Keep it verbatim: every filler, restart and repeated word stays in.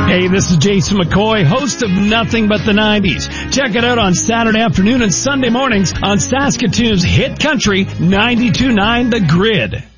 Hey, this is Jason McCoy, host of Nothing But the nineties. Check it out on Saturday afternoon and Sunday mornings on Saskatoon's hit country ninety-two point nine The Grid.